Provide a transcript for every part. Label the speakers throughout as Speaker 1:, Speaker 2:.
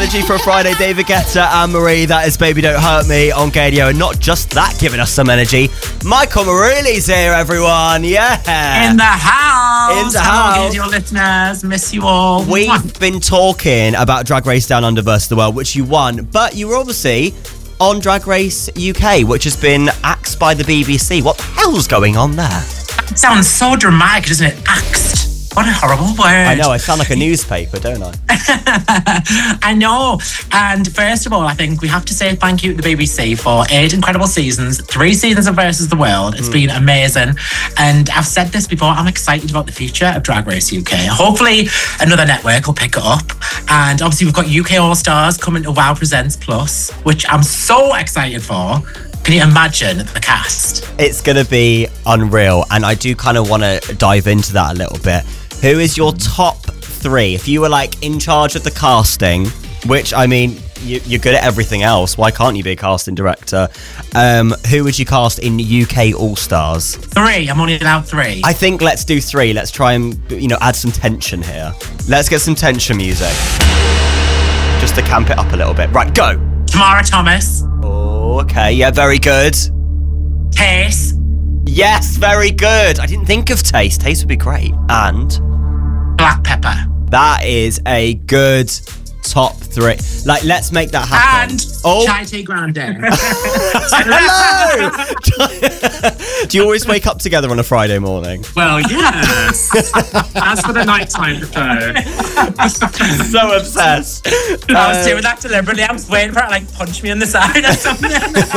Speaker 1: energy for a Friday. David Guetta and Marie, that is Baby Don't Hurt Me on Gadio. And not just that, giving us some energy. Michael Marulli's here, everyone. Yeah.
Speaker 2: In the house.
Speaker 1: In the house.
Speaker 2: Hello, Gadio listeners. Miss you all.
Speaker 1: We've been talking about Drag Race Down Under vs. the World, which you won. But you were obviously on Drag Race UK, which has been axed by the BBC. What the hell's going on there?
Speaker 2: It sounds so dramatic, doesn't it? Axed. What a horrible word.
Speaker 1: I know, I sound like a newspaper, don't I?
Speaker 2: I know. And first of all, I think we have to say thank you to the BBC for 8 incredible seasons, 3 seasons of Versus the World. It's been amazing. And I've said this before, I'm excited about the future of Drag Race UK. Hopefully another network will pick it up. And obviously we've got UK All Stars coming to WOW Presents Plus, which I'm so excited for. Can you imagine the cast?
Speaker 1: It's going to be unreal. And I do kind of want to dive into that a little bit. Who is your top 3? If you were like in charge of the casting, which I mean, you're good at everything else. Why can't you be a casting director? Who would you cast in UK All Stars?
Speaker 2: 3. I'm only allowed 3.
Speaker 1: I think let's do 3. Let's try and, add some tension here. Let's get some tension music. Just to camp it up a little bit. Right, go.
Speaker 2: Tamara Thomas.
Speaker 1: Oh, okay. Yeah, very good.
Speaker 2: Tace.
Speaker 1: Yes, very good. I didn't think of Taste. Taste would be great. And
Speaker 2: Black Pepper.
Speaker 1: that is a good top 3. Like, let's make that happen.
Speaker 2: And Chai Tea Grande.
Speaker 1: Hello! Do you always wake up together on a Friday morning?
Speaker 3: Well, yes. As for the nighttime though.
Speaker 1: So obsessed.
Speaker 2: I was doing that deliberately. I was waiting for it to like punch me in the side or something.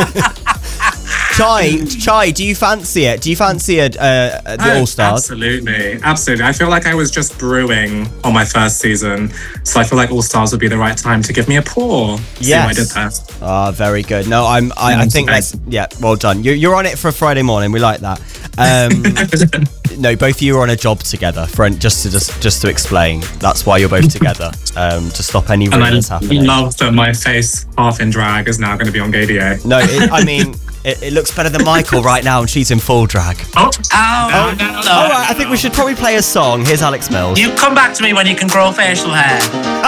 Speaker 1: Chai, do you fancy it? Do you fancy the All Stars?
Speaker 3: Absolutely. I feel like I was just brewing on my first season, so I feel like All Stars would be the right time to give me a pour. See how I did that.
Speaker 1: Ah, very good. No, I think that's well done. You're on it for a Friday morning. We like that. No, both of you are on a job together. Just to explain, that's why you're both together. To stop any rumors happening.
Speaker 3: And I love that my face half in drag is now going to be on Gadio.
Speaker 1: No, it looks better than Michael right now, and she's in full drag.
Speaker 2: No.
Speaker 1: All right, I think we should probably play a song. Here's Alex Mills.
Speaker 2: You come back to me when you can grow facial hair.